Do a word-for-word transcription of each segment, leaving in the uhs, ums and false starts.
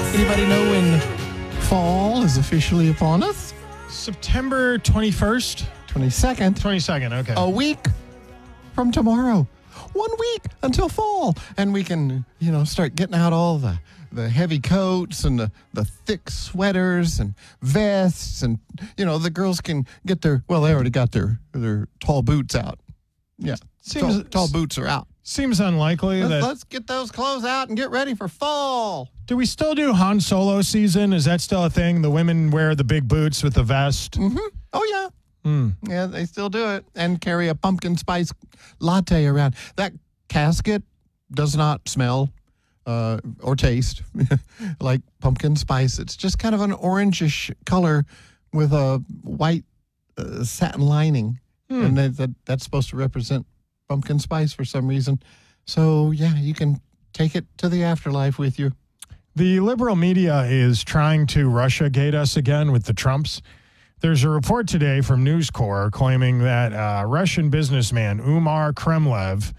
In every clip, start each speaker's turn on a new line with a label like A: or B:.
A: Anybody know when fall is officially upon us?
B: September twenty-first?
A: twenty-second.
B: twenty-second, okay.
A: A week from tomorrow. One week until fall. And we can, you know, start getting out all the, the heavy coats and the, the thick sweaters and vests. And, you know, the girls can get their, well, they already got their, their tall boots out. Yeah.
B: Seems-
A: tall, tall boots are out.
B: Seems unlikely
A: Let's,
B: that...
A: let's get those clothes out and get ready for fall.
B: Do we still do Han Solo season? Is that still a thing? The women wear the big boots with the vest?
A: Mm-hmm. Oh, yeah.
B: Mm.
A: Yeah, they still do it. And carry a pumpkin spice latte around. That casket does not smell uh, or taste like pumpkin spice. It's just kind of an orangish color with a white uh, satin lining.
B: Hmm.
A: And that, that that's supposed to represent pumpkin spice for some reason. So, yeah, you can take it to the afterlife with you.
B: The liberal media is trying to Russiagate us again with the Trumps. There's a report today from News Corps claiming that uh, Russian businessman Umar Kremlev,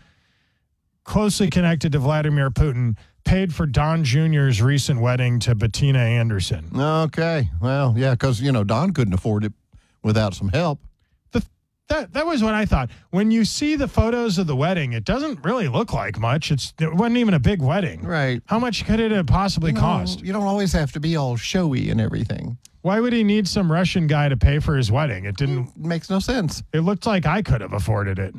B: closely connected to Vladimir Putin, paid for Don Junior's recent wedding to Bettina Anderson.
A: Okay. Well, yeah, because, you know, Don couldn't afford it without some help.
B: The, that that was what I thought. When you see the photos of the wedding, it doesn't really look like much. It's, it wasn't even a big wedding.
A: Right.
B: How much could it have possibly
A: You know,
B: cost?
A: You don't always have to be all showy and everything.
B: Why would he need some Russian guy to pay for his wedding? It didn't.
A: It makes no sense.
B: It looked like I could have afforded it.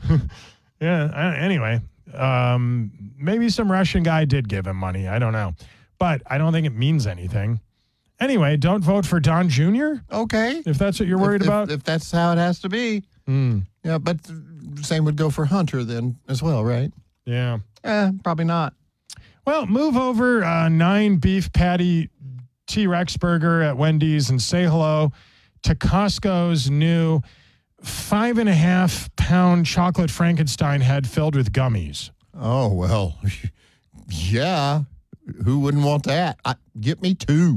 B: yeah. I- Anyway, um, maybe some Russian guy did give him money. I don't know, but I don't think it means anything. Anyway, don't vote for Don Junior
A: Okay.
B: if that's what you're worried
A: if,
B: about.
A: If, if that's how it has to be.
B: Mm,
A: Yeah, but the same would go for Hunter then as well, right?
B: yeah.
A: Eh, probably not.
B: Well, move over uh, nine beef patty T-Rex burger at Wendy's and say hello to Costco's new five and a half pound chocolate Frankenstein head filled with gummies.
A: Oh, well, yeah. Who wouldn't want that? I, get me two.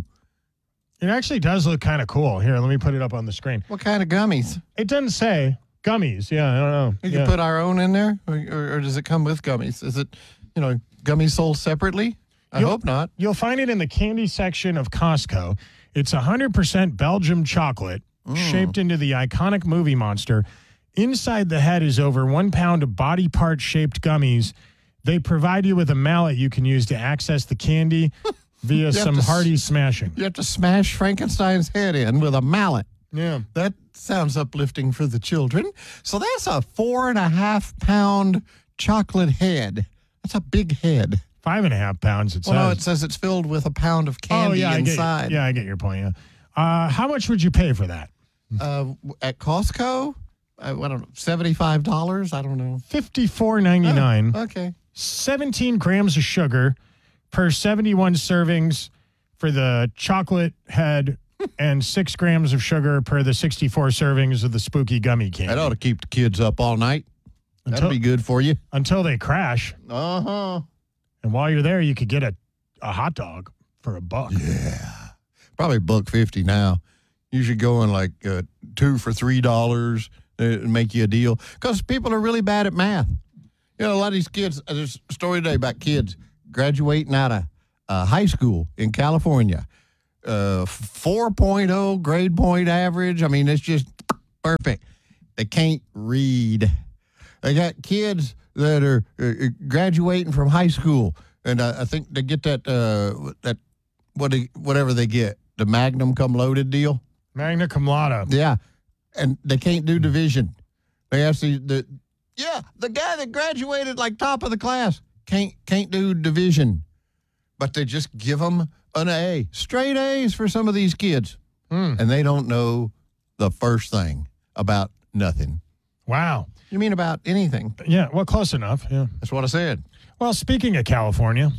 B: It actually does look kind of cool. Here, let me put it up on the screen.
A: What kind of gummies?
B: It doesn't say gummies. Yeah, I don't know.
A: We
B: Yeah.
A: can put our own in there, or, or, or does it come with gummies? Is it, you know, gummies sold separately? I
B: You'll-
A: hope not.
B: You'll find it in the candy section of Costco. It's one hundred percent Belgium chocolate shaped into the iconic movie monster. Inside the head is over one pound of body part shaped gummies. They provide you with a mallet you can use to access the candy via
A: have
B: some
A: to s-
B: hearty smashing.
A: You have to smash Frankenstein's head in with a mallet.
B: Yeah.
A: That sounds uplifting for the children. So that's a four and a half pound chocolate head. That's a big head.
B: Five and a half pounds, it says.
A: Well, no, it says it's filled with a pound of candy
B: oh, yeah, I
A: inside.
B: get, yeah, I get your point. Yeah. Uh, how much would you pay for that?
A: Uh, at Costco, I, I don't know, seventy-five dollars? I don't know.
B: fifty-four ninety-nine.
A: Oh, okay.
B: seventeen grams of sugar per seventy-one servings for the chocolate head and six grams of sugar per the sixty-four servings of the spooky gummy candy.
A: That ought to keep the kids up all night. That'll
B: Until-
A: be good for you.
B: Until they crash.
A: Uh-huh.
B: And while you're there, you could get a, a hot dog for a buck.
A: Yeah. Probably buck fifty now. Usually going like uh, two for three dollars to make you a deal. Because people are really bad at math. You know, a lot of these kids, uh, there's a story today about kids graduating out of uh, high school in California. Uh, four point oh grade point average. I mean, it's just perfect. They can't read. They got kids that are uh, graduating from high school, and uh, I think they get that uh, that what they, whatever they get, the Magnum cum loaded deal.
B: Magna cum laude.
A: Yeah, and they can't do division. They actually the yeah the guy that graduated like top of the class can't can't do division, but they just give them an A, straight A's for some of these kids,
B: Hmm.
A: and they don't know the first thing about nothing.
B: Wow.
A: You mean about anything?
B: Yeah, well, close enough. Yeah.
A: That's what I said.
B: Well, speaking of California,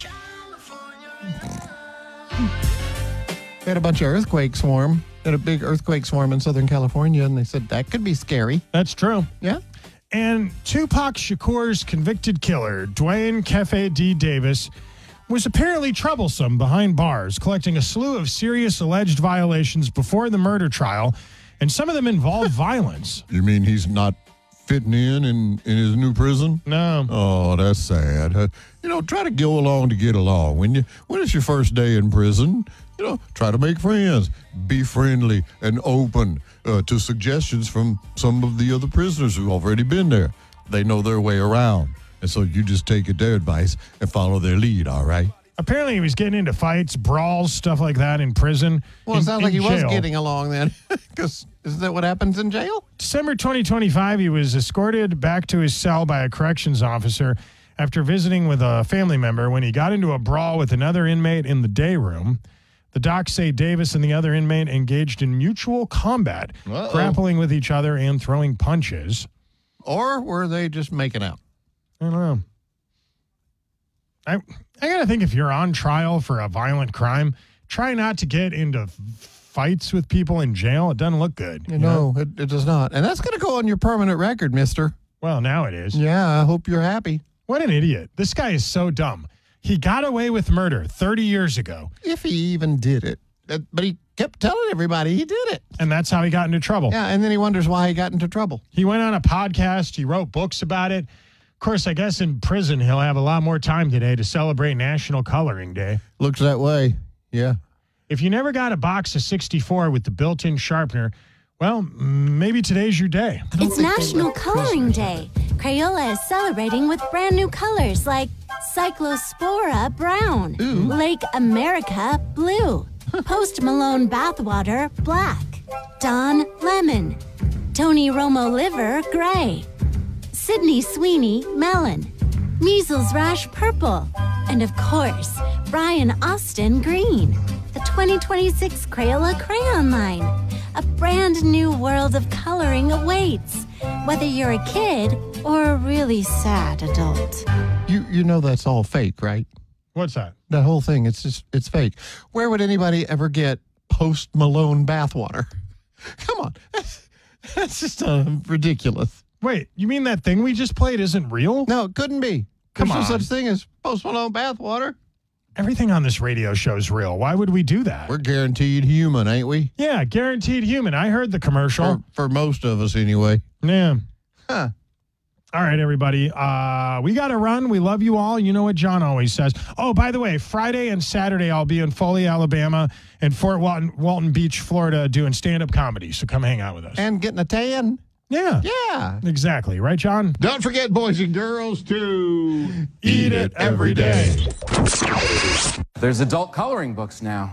A: They had a bunch of earthquake swarm. They had a big earthquake swarm in Southern California, and they said that could be scary.
B: that's true.
A: Yeah.
B: And Tupac Shakur's convicted killer, Dwayne Kefe D. Davis, was apparently troublesome behind bars, collecting a slew of serious alleged violations before the murder trial, and some of them involved violence.
A: You mean he's not fitting in in, in his new prison?
B: No.
A: Oh, that's sad. Uh, you know, try to go along to get along. When you when it's your first day in prison, you know, try to make friends. Be friendly and open uh, to suggestions from some of the other prisoners who've already been there. They know their way around. And so you just take their advice and follow their lead, all right?
B: Apparently he was getting into fights, brawls, stuff like that in prison.
A: Well, it
B: in,
A: sounds like he
B: in
A: was
B: jail.
A: getting along then. Because isn't that what happens in jail?
B: December twenty twenty-five, he was escorted back to his cell by a corrections officer after visiting with a family member when he got into a brawl with another inmate in the day room. The docs say Davis and the other inmate engaged in mutual combat,
A: Uh-oh.
B: grappling with each other and throwing punches.
A: Or were they just making out?
B: I don't know. I I gotta think if you're on trial for a violent crime, try not to get into f- fights with people in jail. It doesn't look good.
A: You know, it, it does not. And that's going to go on your permanent record, mister.
B: Well, now it is.
A: Yeah, I hope you're happy.
B: What an idiot. This guy is so dumb. He got away with murder thirty years ago.
A: If he even did it. Uh, But he kept telling everybody he did it.
B: And that's how he got into trouble.
A: Yeah, and then he wonders why he got into trouble.
B: He went on a podcast. He wrote books about it. Of course, I guess in prison, he'll have a lot more time today to celebrate National Coloring Day.
A: Looks that way. Yeah.
B: If you never got a box of sixty-four with the built-in sharpener, well, maybe today's your day.
C: It's National Coloring Day. Crayola is celebrating with brand new colors like Cyclospora Brown,
A: Ooh.
C: Lake America Blue, Post Malone Bathwater Black, Dawn Lemon, Tony Romo Liver Gray, Sydney Sweeney Melon, Measles Rash Purple, and of course, Brian Austin Green. The twenty twenty-six Crayola Crayon Line. A brand new world of coloring awaits, whether you're a kid or a really sad adult.
A: You you know that's all fake, right?
B: What's that?
A: That whole thing, it's just, it's fake. Where would anybody ever get Post Malone bathwater? Come on. That's, that's just uh, ridiculous.
B: Wait, you mean that thing we just played isn't real?
A: No, it couldn't be.
B: Come
A: There's no
B: on.
A: such thing as Post Malone bathwater.
B: Everything on this radio show is real. Why would we do that?
A: We're guaranteed human, ain't we?
B: Yeah, guaranteed human. I heard the commercial.
A: For, for most of us, anyway.
B: Yeah.
A: Huh.
B: All right, everybody. Uh, we got to run. We love you all. You know what John always says. Oh, by the way, Friday and Saturday, I'll be in Foley, Alabama, and Fort Walton, Walton Beach, Florida, doing stand-up comedy. So come hang out with us.
A: And getting a tan.
B: Yeah.
A: Yeah.
B: Exactly. Right, John?
D: Don't forget, boys and girls, to
B: Eat it every day.
E: There's adult coloring books now.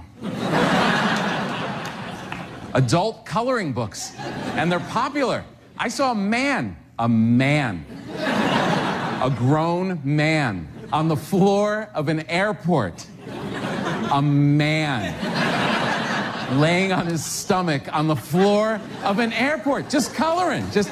E: Adult coloring books. And they're popular. I saw a man, a man, a grown man on the floor of an airport. A man laying on his stomach on the floor of an airport, just coloring, just...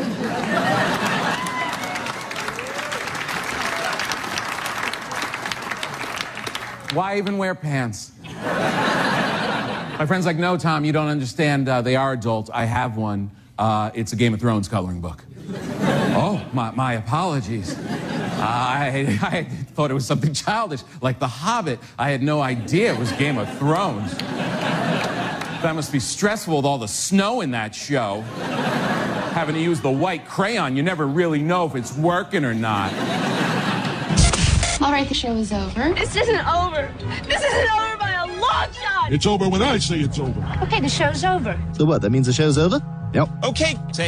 E: Why even wear pants? My friend's like, no, Tom, you don't understand. Uh, they are adult. I have one. Uh, it's a Game of Thrones coloring book. Oh, my, my apologies. I, I thought it was something childish, like The Hobbit. I had no idea it was Game of Thrones. That must be stressful with all the snow in that show. Having to use the white crayon, you never really know if it's working or not.
F: All right, the show is over.
G: This isn't over. This isn't over by a long shot.
D: It's over when I say it's over.
F: Okay, the show's over.
H: So what, that means the show's over?
D: Okay,